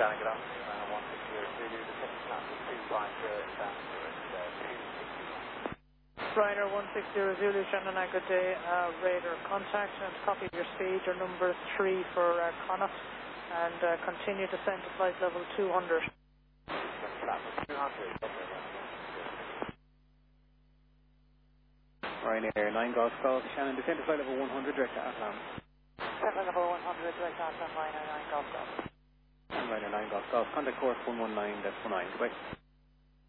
Shannon, good afternoon. 160 Zulu, the second flight is 250 down to 261. Ryanair 160 Zulu, Shannon, good day. Radar contact and copy of your speed, your number 3 for Connaught, and continue descent to flight level 200. Ryanair 9 Golf Golf, Shannon, descent to flight level 100, direct to Athlone. Descent level 100, direct to Athlone, Ryanair 9 Golf Golf. And Ryanair 9 Golf Golf, contact course 119.19, goodbye.